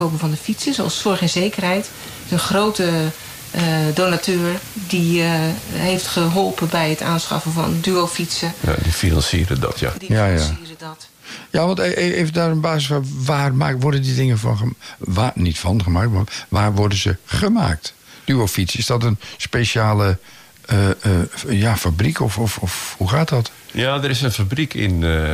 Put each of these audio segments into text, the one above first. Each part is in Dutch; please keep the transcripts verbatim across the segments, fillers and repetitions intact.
van de fietsen, zoals Zorg en Zekerheid. Een grote uh, donateur die uh, heeft geholpen bij het aanschaffen van duofietsen. Ja, die financieren dat, ja. Die financieren ja, ja. dat. Ja, want even daar een basis van, waar maak, worden die dingen van gemaakt? Waar, niet van gemaakt, maar waar worden ze gemaakt? Duofiets, is dat een speciale uh, uh, ja, fabriek of, of, of hoe gaat dat? Ja, er is een fabriek in, uh,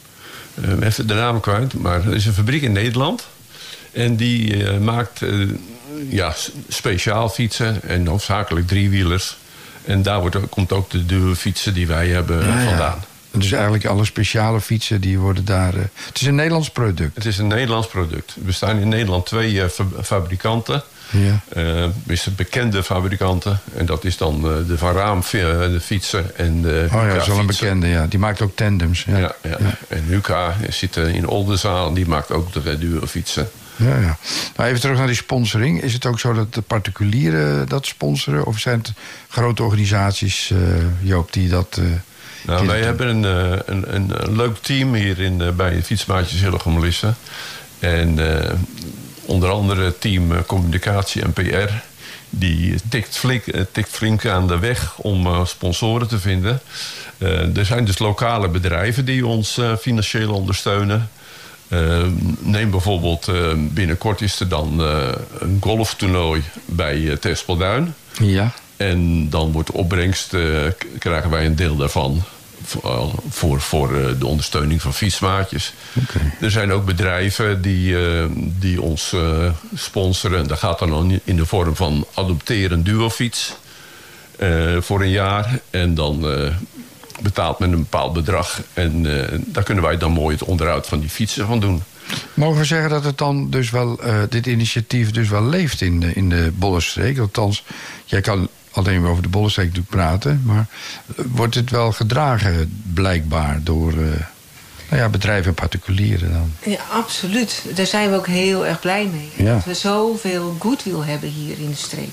uh, even de naam kwijt, maar er is een fabriek in Nederland. En die uh, maakt uh, ja, speciaal fietsen en hoofdzakelijk driewielers. En daar wordt, komt ook de duofietsen die wij hebben ja, vandaan. Ja. Dus eigenlijk alle speciale fietsen die worden daar... Uh, het is een Nederlands product. Het is een Nederlands product. Er bestaan in Nederland twee uh, fabrikanten. Ja. Uh, is bekende fabrikanten. En dat is dan uh, de Van Raam de fietsen en de Oh ja, dat is wel een bekende, ja. Die maakt ook tandems. Ja, ja, ja. ja. En Huka zit in Oldenzaal. Die maakt ook de duofietsen. Ja, ja. Nou, even terug naar die sponsoring. Is het ook zo dat de particulieren dat sponsoren? Of zijn het grote organisaties, uh, Joop, die dat... Uh, Nou, wij hebben een, een, een, een leuk team hier in, bij Fietsmaatjes Hillegom-Lisse. En uh, onder andere het team Communicatie en P R. Die tikt flink, tikt flink aan de weg om uh, sponsoren te vinden. Uh, er zijn dus lokale bedrijven die ons uh, financieel ondersteunen. Uh, neem bijvoorbeeld, uh, binnenkort is er dan uh, een golftoernooi bij uh, Terspelduin. Ja. En dan wordt de opbrengst, uh, krijgen wij een deel daarvan voor, voor, voor uh, de ondersteuning van fietsmaatjes. Okay. Er zijn ook bedrijven die, uh, die ons uh, sponsoren. Dat gaat dan in de vorm van adopteren een duofiets uh, voor een jaar. En dan uh, betaalt men een bepaald bedrag. En uh, daar kunnen wij dan mooi het onderhoud van die fietsen van doen. Mogen we zeggen dat het dan dus wel, uh, dit initiatief dus wel leeft in de, in de Bollenstreek? Althans, jij kan alleen over de Bollenstreek natuurlijk praten, maar wordt het wel gedragen blijkbaar door uh, nou ja, bedrijven en particulieren dan? Ja, absoluut. Daar zijn we ook heel erg blij mee. Ja. Dat we zoveel goodwill hebben hier in de streek.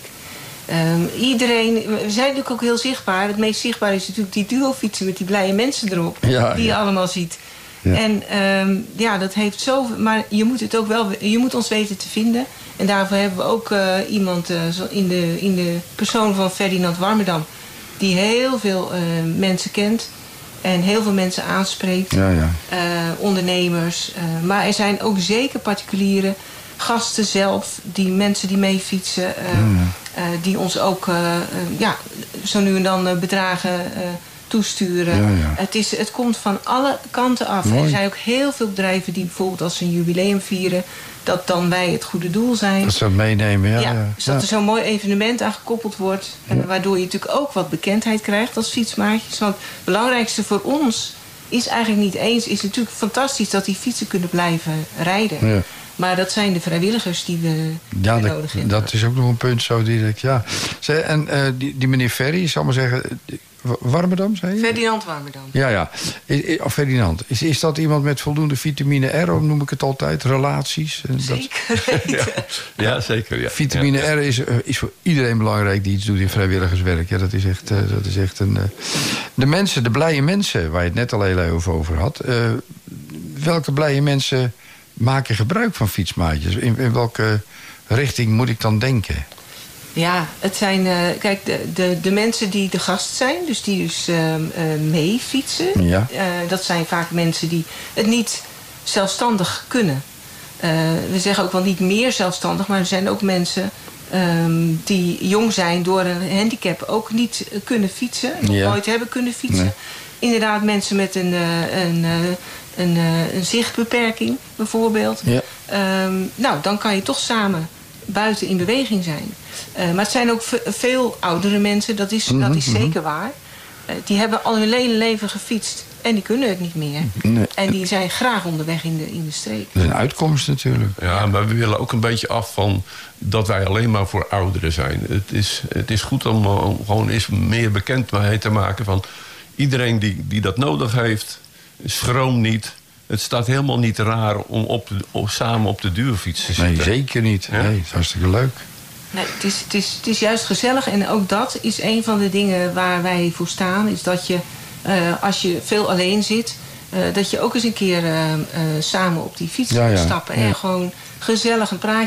Um, iedereen, we zijn natuurlijk ook heel zichtbaar. Het meest zichtbaar is natuurlijk die duofietsen met die blije mensen erop. Ja, die ja. je allemaal ziet. Ja. En um, ja, dat heeft zoveel. Maar je moet het ook wel, je moet ons weten te vinden. En daarvoor hebben we ook uh, iemand uh, in, de, in de persoon van Ferdinand Warmerdam, die heel veel uh, mensen kent en heel veel mensen aanspreekt. Ja, ja. Uh, ondernemers. Uh, maar er zijn ook zeker particulieren, gasten zelf, die mensen die mee fietsen, uh, ja, ja. Uh, die ons ook uh, uh, ja, zo nu en dan uh, bedragen uh, toesturen. Ja, ja. Het, is, het komt van alle kanten af. Mooi. Er zijn ook heel veel bedrijven die bijvoorbeeld als ze een jubileum vieren, dat dan wij het goede doel zijn. Dat ze dat meenemen, ja. Ja, ja. dus dat ja. er zo'n mooi evenement aan gekoppeld wordt. Ja. En waardoor je natuurlijk ook wat bekendheid krijgt als fietsmaatjes. Want het belangrijkste voor ons is eigenlijk niet eens, is natuurlijk fantastisch dat die fietsen kunnen blijven rijden. Ja. Maar dat zijn de vrijwilligers die we Ja, die dat, nodig hebben. dat is ook nog een punt zo direct, ja. Zeg, en uh, die, die meneer Ferry, ik zal maar zeggen, Warmerdam, zei je? Ferdinand Warmerdam. Ja, ja. Is, is, of Ferdinand. Is, is dat iemand met voldoende vitamine R, of noem ik het altijd, relaties? En dat, Zeker weten. Ja, ja zeker. Ja. vitamine ja. R is, uh, is voor iedereen belangrijk die iets doet in vrijwilligerswerk. Ja, dat is echt, uh, dat is echt een... Uh, de mensen, de blije mensen, waar je het net al heel even over had. Uh, welke blije mensen maken gebruik van fietsmaatjes? In, in welke richting moet ik dan denken? Ja, het zijn, uh, kijk, de, de, de mensen die de gast zijn, dus die dus uh, uh, mee fietsen. Ja. Uh, dat zijn vaak mensen die het niet zelfstandig kunnen. Uh, we zeggen ook wel niet meer zelfstandig, maar er zijn ook mensen um, die jong zijn door een handicap ook niet kunnen fietsen. Nog Ja. nooit hebben kunnen fietsen. Nee. Inderdaad, mensen met een, uh, een, uh, een, uh, een zichtbeperking bijvoorbeeld. Ja. Um, nou, dan kan je toch samen buiten in beweging zijn. Uh, maar het zijn ook v- veel oudere mensen, dat is, Mm-hmm, dat is mm-hmm. zeker waar. Uh, die hebben al hun hele leven gefietst en die kunnen het niet meer. Nee. En die zijn graag onderweg in de, in de streek. Dat is een uitkomst natuurlijk. Ja, maar we willen ook een beetje af van dat wij alleen maar voor ouderen zijn. Het is, het is goed om, om gewoon eens meer bekendheid te maken van iedereen die, die dat nodig heeft, schroom niet. Het staat helemaal niet raar om, op, om samen op de duurfiets te zitten. Nee, zeker niet. Ja? Nee, het is hartstikke leuk. Nee, het, is, het, is, het is juist gezellig. En ook dat is een van de dingen waar wij voor staan. Is dat je, uh, als je veel alleen zit, Uh, dat je ook eens een keer uh, uh, samen op die fiets ja, ja. stappen. Ja. En gewoon gezellig een praatje